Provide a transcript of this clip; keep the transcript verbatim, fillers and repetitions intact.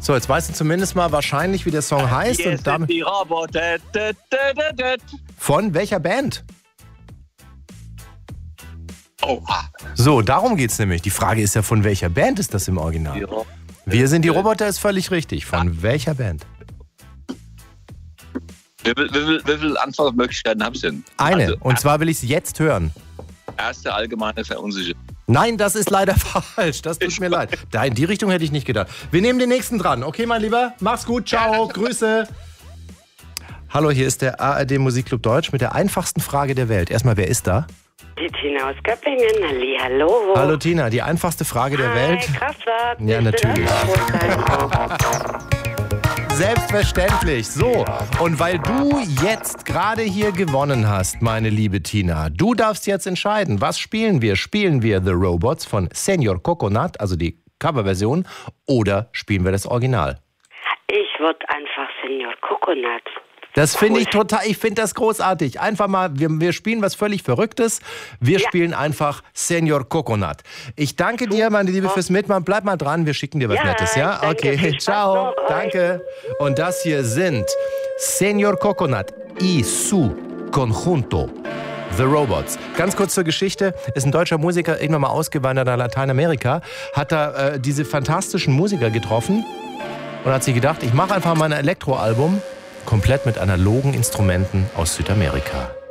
So, jetzt weißt du zumindest mal wahrscheinlich, wie der Song heißt. Hier Und sind damit die Roboter. Dä, dä, dä, dä. von welcher Band? Oha. So, darum geht's nämlich. Die Frage ist ja, von welcher Band ist das im Original? Die Ro- Wir sind die Roboter ist völlig richtig. Von welcher Band? Wie viel, wie viel, wie viel Antwortmöglichkeiten habe ich denn? Eine. Also, Und zwar will ich es jetzt hören. erste allgemeine Verunsicherung. Nein, das ist leider falsch. Das tut mir leid. Da in die Richtung hätte ich nicht gedacht. Wir nehmen den nächsten dran. Okay, mein Lieber? Mach's gut. Ciao. Grüße. Hallo, hier ist der A R D Musikclub Deutsch mit der einfachsten Frage der Welt. Erstmal, wer ist da? Die Tina aus Göppingen. Halli, hallo. Hallo Tina, die einfachste Frage der Hi, Welt. Kraftwerk. Ja, natürlich. Selbstverständlich. So, und weil du jetzt gerade hier gewonnen hast, meine liebe Tina, du darfst jetzt entscheiden, was spielen wir? Spielen wir The Robots von Senor Coconut, also die Coverversion, oder spielen wir das Original? Ich würde einfach Senor Coconut. Das finde ich Cool. total, ich finde das großartig. Einfach mal, wir, wir spielen was völlig Verrücktes. Wir Ja. spielen einfach Senor Coconut. Ich danke dir, meine Liebe, fürs Mitmachen. Bleib mal dran, wir schicken dir was Ja, Nettes, ja? danke. Okay, Viel Spaß ciao. noch. Danke. Und das hier sind Senor Coconut y su conjunto. The Robots. Ganz kurz zur Geschichte. Ist ein deutscher Musiker, irgendwann mal ausgewandert nach Lateinamerika, hat da äh, diese fantastischen Musiker getroffen und hat sich gedacht, ich mache einfach mal ein Elektroalbum komplett mit analogen Instrumenten aus Südamerika.